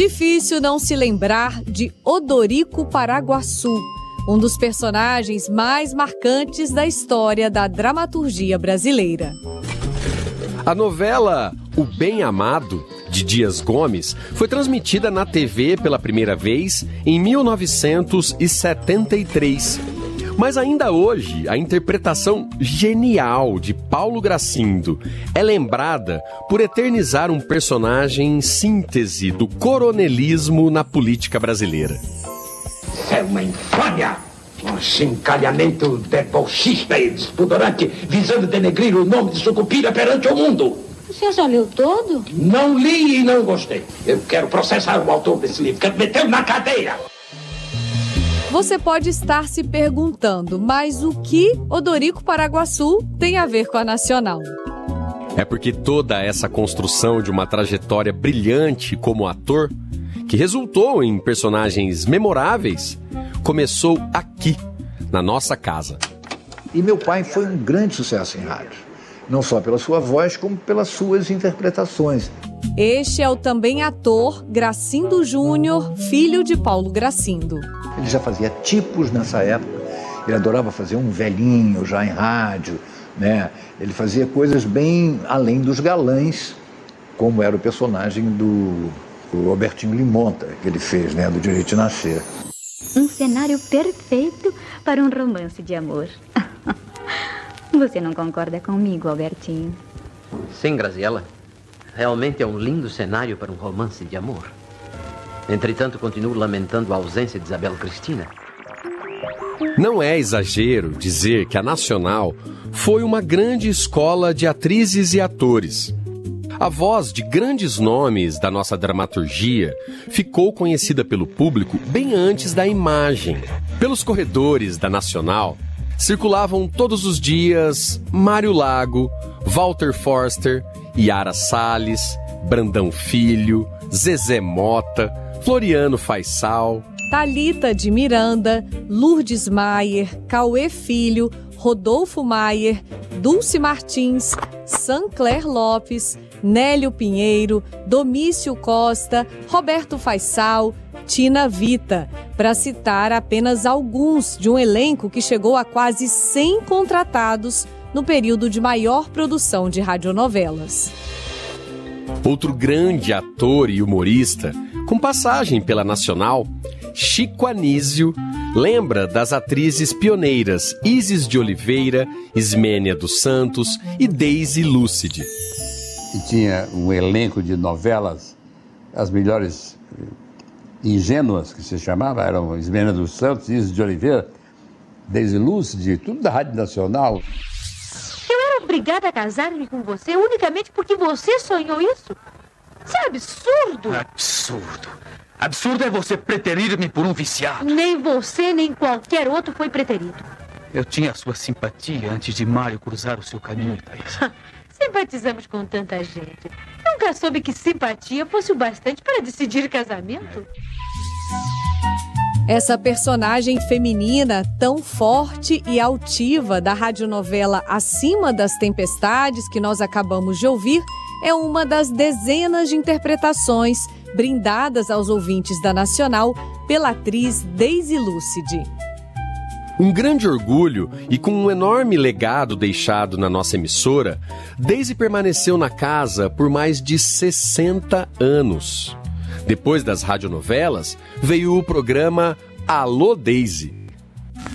Difícil não se lembrar de Odorico Paraguaçu, um dos personagens mais marcantes da história da dramaturgia brasileira. A novela O Bem Amado, de Dias Gomes, foi transmitida na TV pela primeira vez em 1973. Mas ainda hoje, a interpretação genial de Paulo Gracindo é lembrada por eternizar um personagem em síntese do coronelismo na política brasileira. É uma infâmia! Um chincalhamento debochista e despudorante, visando denegrir o nome de Sucupira perante o mundo. O senhor já leu todo? Não li e não gostei. Eu quero processar o autor desse livro, quero metê-lo na cadeia. Você pode estar se perguntando, mas o que Odorico Paraguaçu tem a ver com a Nacional? É porque toda essa construção de uma trajetória brilhante como ator, que resultou em personagens memoráveis, começou aqui, na nossa casa. E meu pai foi um grande sucesso em rádio, não só pela sua voz, como pelas suas interpretações. Este é o também ator Gracindo Júnior, filho de Paulo Gracindo. Ele já fazia tipos nessa época, ele adorava fazer um velhinho já em rádio, né? Ele fazia coisas bem além dos galãs, como era o personagem do Robertinho Limonta, que ele fez, né? Do Direito de Nascer. Um cenário perfeito para um romance de amor. Você não concorda comigo, Albertinho? Sim, Graziella. Realmente é um lindo cenário para um romance de amor. Entretanto, continuo lamentando a ausência de Isabel Cristina. Não é exagero dizer que a Nacional foi uma grande escola de atrizes e atores. A voz de grandes nomes da nossa dramaturgia ficou conhecida pelo público bem antes da imagem. Pelos corredores da Nacional circulavam todos os dias Mário Lago, Walter Forster, Yara Salles, Brandão Filho, Zezé Mota, Floriano Faisal, Thalita de Miranda, Lourdes Maier, Cauê Filho, Rodolfo Maier, Dulce Martins, Sancler Lopes, Nélio Pinheiro, Domício Costa, Roberto Faisal, Tina Vita, para citar apenas alguns de um elenco que chegou a quase 100 contratados no período de maior produção de radionovelas. Outro grande ator e humorista, com passagem pela Nacional, Chico Anísio, lembra das atrizes pioneiras Isis de Oliveira, Ismênia dos Santos e Daisy Lúcide. E tinha um elenco de novelas, as melhores ingênuas que se chamava, eram Ismênia dos Santos, Isis de Oliveira, Daisy Lúcide, tudo da Rádio Nacional. Eu era obrigada a casar-me com você unicamente porque você sonhou isso? Isso é absurdo! Absurdo! Absurdo é você preterir-me por um viciado. Nem você, nem qualquer outro foi preterido. Eu tinha a sua simpatia antes de Mário cruzar o seu caminho, Thaís. Simpatizamos com tanta gente. Nunca soube que simpatia fosse o bastante para decidir casamento. Essa personagem feminina tão forte e altiva da radionovela Acima das Tempestades, que nós acabamos de ouvir, é uma das dezenas de interpretações brindadas aos ouvintes da Nacional pela atriz Daisy Lúcide. Um grande orgulho e com um enorme legado deixado na nossa emissora, Daisy permaneceu na casa por mais de 60 anos. Depois das radionovelas, veio o programa Alô Daisy.